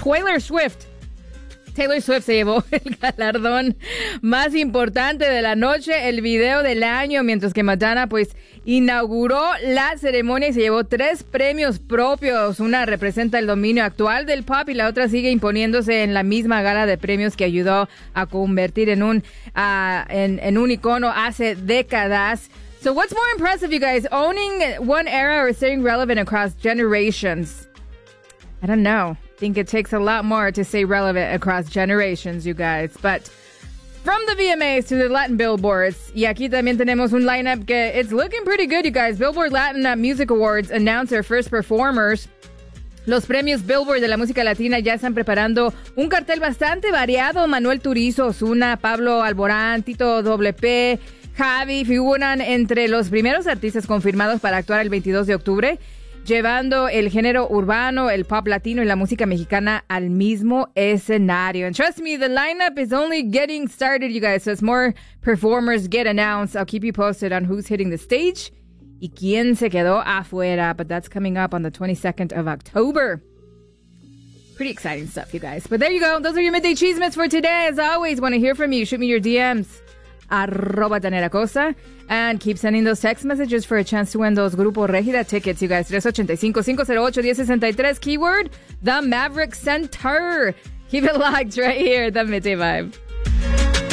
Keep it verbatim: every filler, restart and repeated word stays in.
Taylor Swift. Taylor Swift se llevó el galardón más importante de la noche, el video del año, mientras que Madonna pues inauguró la ceremonia y se llevó tres premios propios. Una representa el dominio actual del pop y la otra sigue imponiéndose en la misma gala de premios que ayudó a convertir en un, uh, en, en un icono hace décadas. So what's more impressive, you guys? Owning one era or staying relevant across generations? I don't know. I think it takes a lot more to stay relevant across generations, you guys. But from the V M As to the Latin Billboards, y aquí también tenemos un lineup que it's looking pretty good, you guys. Billboard Latin Music Awards announced their first performers. Los premios Billboard de la música latina ya están preparando un cartel bastante variado. Manuel Turizo, Ozuna, Pablo Alborán, Tito W P, Javi figuran entre los primeros artistas confirmados para actuar el veintidós de octubre. Llevando el género urbano, el pop latino y la música mexicana al mismo escenario. And trust me, the lineup is only getting started, you guys. So as more performers get announced, I'll keep you posted on who's hitting the stage y quién se quedó afuera. But that's coming up on the twenty-second of October. Pretty exciting stuff, you guys. But there you go. Those are your Midday Chismes for today. As always, want to hear from you. Shoot me your D Ms. Arroba Tanera Cosa. And keep sending those text messages for a chance to win those Grupo Regida tickets, you guys. three eight five, five oh eight, one oh six three. Keyword, The Maverick Center. Keep it locked right here, The Midday Vibe.